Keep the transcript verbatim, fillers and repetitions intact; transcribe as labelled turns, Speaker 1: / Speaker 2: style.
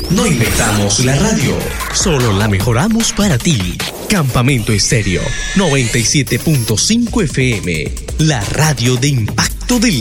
Speaker 1: No inventamos la radio, solo la mejoramos para ti. Campamento Estéreo noventa y siete punto cinco F M, la radio de impacto del